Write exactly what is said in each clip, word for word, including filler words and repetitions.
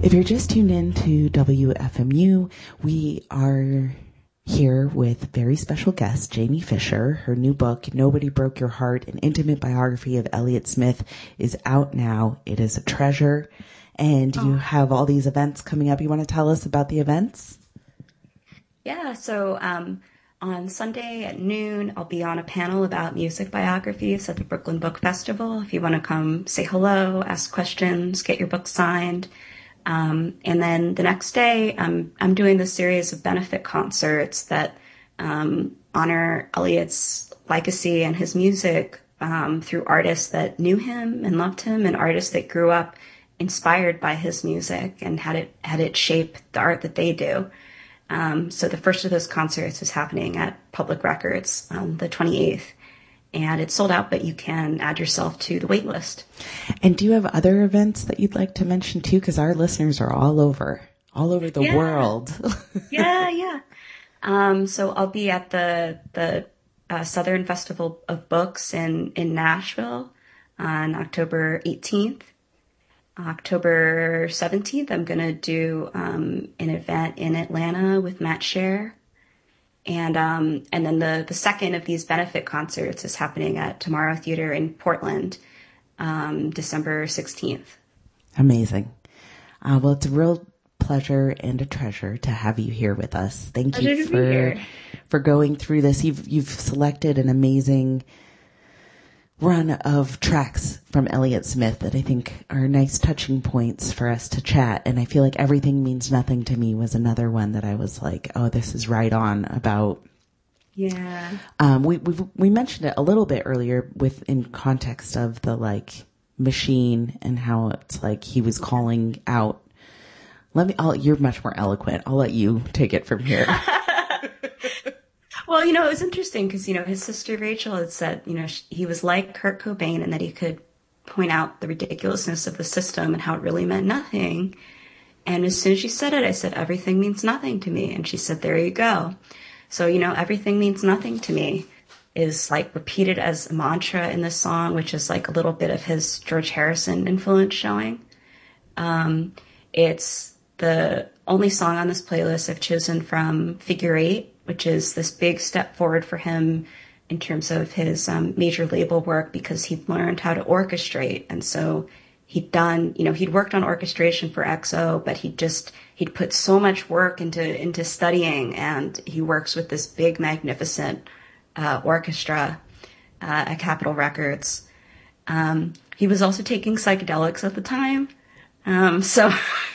If you're just tuned in to W F M U, we are here with very special guest, Jamie Fisher. Her new book, Nobody Broke Your Heart, an intimate biography of Elliott Smith, is out now. It is a treasure. And you have all these events coming up. You want to tell us about the events? Yeah, so um, on Sunday at noon, I'll be on a panel about music biographies at the Brooklyn Book Festival. If you want to come say hello, ask questions, get your book signed. Um, and then the next day, um, I'm doing this series of benefit concerts that um, honor Elliott's legacy and his music um, through artists that knew him and loved him, and artists that grew up inspired by his music and had it had it shape the art that they do. Um, so the first of those concerts is happening at Public Records on the twenty-eighth. And it's sold out, but you can add yourself to the wait list. And do you have other events that you'd like to mention too? Because our listeners are all over, all over the yeah. world. yeah, yeah. Um, so I'll be at the the uh, Southern Festival of Books in, in Nashville on October eighteenth. October seventeenth, I'm going to do um, an event in Atlanta with Matt Scher. And um, and then the, the second of these benefit concerts is happening at Tomorrow Theater in Portland, um, December sixteenth. Amazing. Uh, well, it's a real pleasure and a treasure to have you here with us. Thank Pleasure you to for be here. for going through this. You've you've selected an amazing run of tracks from Elliott Smith that I think are nice touching points for us to chat. And I feel like Everything Means Nothing to Me was another one that I was like, oh, this is right on about. Yeah. Um, we, we, we mentioned it a little bit earlier with, in context of the like machine and how it's like he was calling out. Let me, I'll, you're much more eloquent. I'll let you take it from here. Well, you know, it was interesting because, you know, his sister Rachel had said, you know, she, he was like Kurt Cobain and that he could point out the ridiculousness of the system and how it really meant nothing. And as soon as she said it, I said, everything means nothing to me. And she said, there you go. So, you know, everything means nothing to me is like repeated as a mantra in this song, which is like a little bit of his George Harrison influence showing. Um, it's the only song on this playlist I've chosen from Figure Eight, which is this big step forward for him in terms of his um, major label work because he'd learned how to orchestrate. And so he'd done, you know, he'd worked on orchestration for X O, but he just, he'd put so much work into, into studying, and he works with this big, magnificent uh, orchestra uh, at Capitol Records. Um, he was also taking psychedelics at the time. Um, so,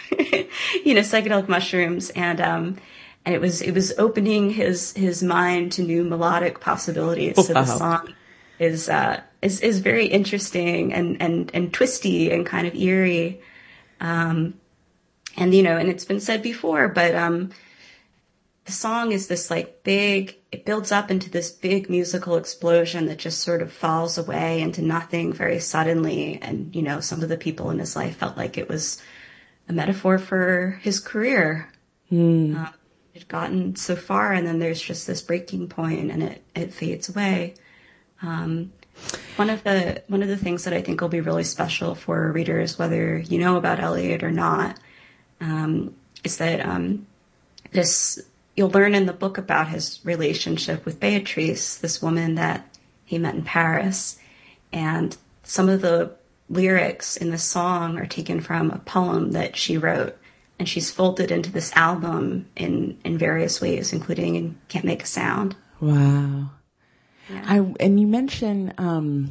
you know, psychedelic mushrooms, and, um, And it was it was opening his his mind to new melodic possibilities. So wow. the song is uh is is very interesting and and and twisty and kind of eerie. Um, and you know, and it's been said before, but um, the song is this like big. It builds up into this big musical explosion that just sort of falls away into nothing very suddenly. And you know, some of the people in his life felt like it was a metaphor for his career. Mm. Uh, It gotten so far, and then there's just this breaking point, and it, it fades away. Um, one of the one of the things that I think will be really special for readers, whether you know about Elliott or not, um, is that um, this you'll learn in the book about his relationship with Beatrice, this woman that he met in Paris, and some of the lyrics in the song are taken from a poem that she wrote. And she's folded into this album in, in various ways, including in Can't Make a Sound. Wow. Yeah. I, and you mentioned um,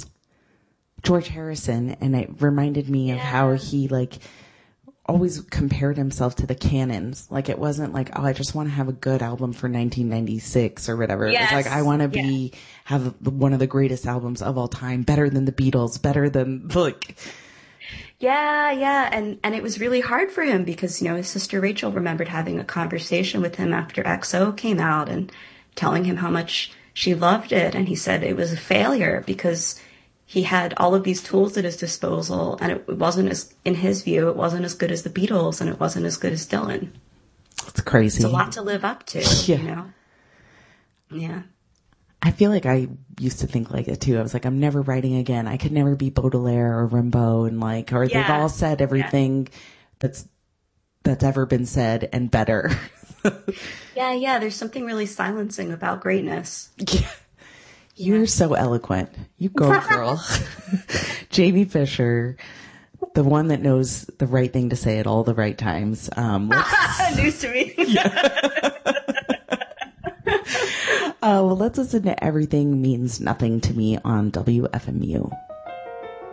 George Harrison, and it reminded me yeah. of how he, like, always compared himself to the canons. Like, it wasn't like, oh, I just want to have a good album for nineteen ninety-six or whatever. Yes. It was like, I want to be, yeah. have one of the greatest albums of all time, better than the Beatles, better than, like... Yeah, yeah. And, and it was really hard for him because, you know, his sister Rachel remembered having a conversation with him after X O came out and telling him how much she loved it. And he said it was a failure because he had all of these tools at his disposal, and it wasn't as, in his view, it wasn't as good as the Beatles, and it wasn't as good as Dylan. It's crazy. It's a lot to live up to, yeah. you know? Yeah. I feel like I used to think like it too. I was like, I'm never writing again. I could never be Baudelaire or Rimbaud, and like, or yeah. they've all said everything yeah. that's that's ever been said and better. Yeah, yeah. There's something really silencing about greatness. Yeah. You're so eloquent. You go, girl. Jamie Fisher, the one that knows the right thing to say at all the right times. Um, News to me. uh, well, let's listen to Everything Means Nothing to Me on W F M U.